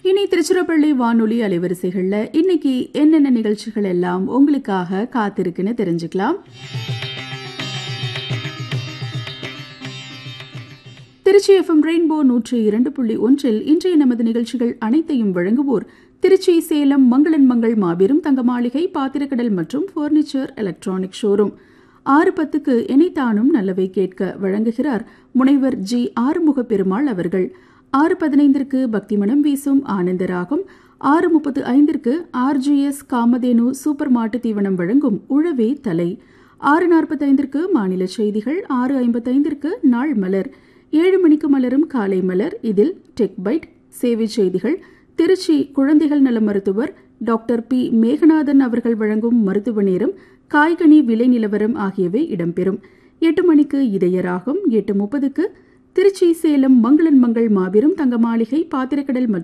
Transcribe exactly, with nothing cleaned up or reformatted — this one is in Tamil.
இனி திருச்சிராப்பள்ளி வானொலி அலைவரிசைகள்ல இன்னைக்கு என்னென்ன நிகழ்ச்சிகள் எல்லாம் உங்களுக்காக காத்திருக்குன்னு தெரிஞ்சுக்கலாம். திருச்சி எஃப்எம் ரெயின்போ நூற்று இரண்டு புள்ளி ஒன்றில் இன்றைய நமது நிகழ்ச்சிகள் அனைத்தையும் வழங்குவோர் திருச்சி சேலம் மங்களன் மங்கள் மாபெரும் தங்க மாளிகை பாத்திரக்கடல் மற்றும் பர்னிச்சர் எலக்ட்ரானிக் ஷோரூம். ஆறு பத்துக்கு இணைத்தானும் நல்லவை கேட்க வழங்குகிறார் முனைவர் ஜி ஆறுமுக பெருமாள் அவர்கள். ஆறு பதினைந்திற்கு பக்தி மனம் வீசும் ஆனந்தராகும். ஆறு முப்பத்து ஐந்திற்கு ஆர்ஜிஎஸ் காமதேனு சூப்பர் மாட்டு தீவனம் வழங்கும் உழவே தலை. ஆறு நாற்பத்தைந்திற்கு மாநில செய்திகள். ஆறு ஐம்பத்தைந்திற்கு நாள் மலர். ஏழு மணிக்கு மலரும் காலை மலர். இதில் டெக் பைட், சேவை செய்திகள், திருச்சி குழந்தைகள் நல மருத்துவர் டாக்டர் பி மேகநாதன் அவர்கள் வழங்கும் மருத்துவ நேரம், காய்கனி விலை நிலவரம் ஆகியவை இடம்பெறும். எட்டு மணிக்கு இதயராகும். எட்டு முப்பதுக்கு திருச்சி சேலம் மங்களன் மங்கள் மாபெரும் தங்க மாளிகை பாத்திரக்கடல்